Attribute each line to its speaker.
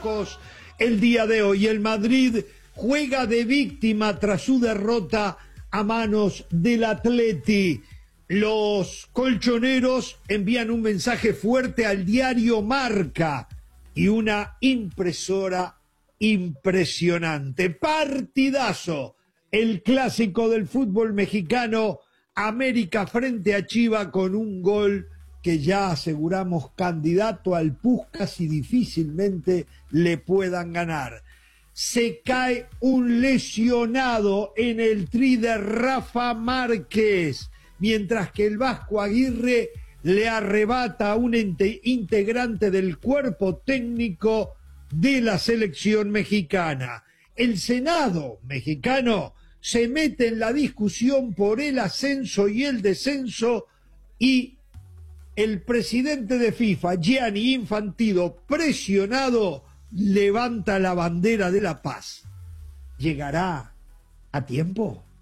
Speaker 1: rojos el día de hoy. El Madrid juega de víctima tras su derrota a manos del Atleti. Los colchoneros envían un mensaje fuerte al diario Marca y una impresora impresionante. Partidazo, el clásico del fútbol mexicano, América frente a Chivas, con un gol que ya aseguramos candidato al Puskás y difícilmente le puedan ganar. Se cae un lesionado en el tri de Rafa Márquez, mientras que el Vasco Aguirre le arrebata a un integrante del cuerpo técnico de la selección mexicana. El Senado mexicano se mete en la discusión por el ascenso y el descenso, y el presidente de FIFA, Gianni Infantino, presionado, levanta la bandera de la paz. ¿Llegará a tiempo?